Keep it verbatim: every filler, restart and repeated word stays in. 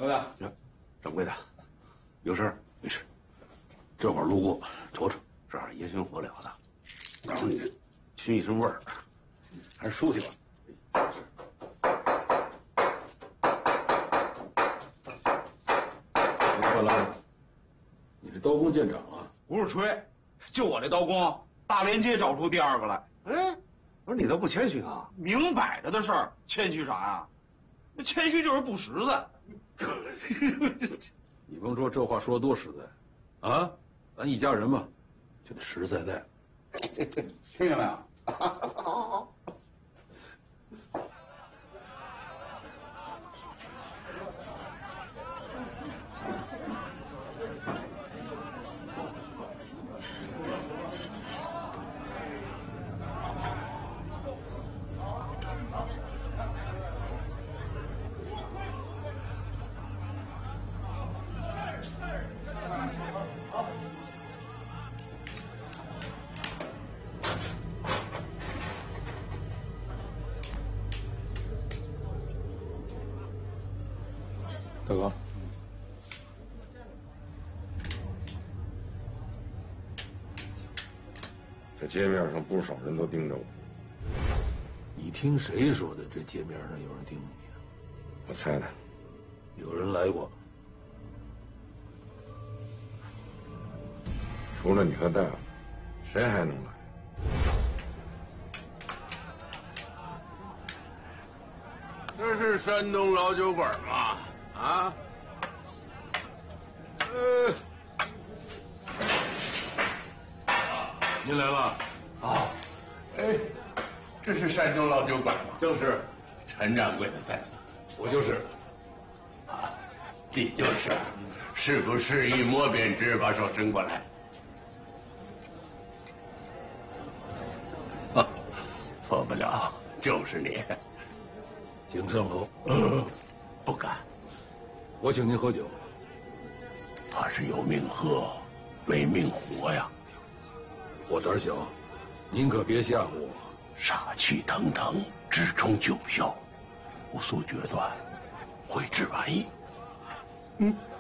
回的。 掌柜的，有事儿？没事，这会儿路过，瞅瞅，这儿烟熏火燎的，告诉你，熏一身味儿，还是出去吧。是。快来，你是刀工见长啊？ 不是吹，就我这刀工，大连街找出第二个来。 哎，不是你倒不谦虚啊？ 明摆着的事儿，谦虚啥呀？那谦虚就是不实在。 你甭说这话说多实在，啊，咱一家人嘛，就得实实在在。 听见没有？好好好。 大哥， 这街面上不少人都盯着我， 你听谁说的？这街面上有人盯着你呢？ 我猜的。 有人来过。 除了你和大夫，谁还能来？ 这是山东老酒馆吗？啊？呃， 您来了。 哦，哎，这是山东老酒馆吗？ 正是。 陈掌柜的在呢。 我就是。 啊，你就是。是不是一摸便知？把手伸过来。啊，错不了，就是你。 请上楼。 不敢。 我请您喝酒。 他是有命喝，没命活呀。 我胆小，您可别吓唬我。 杀气腾腾，直冲九霄，武术决断，挥之万亿。嗯。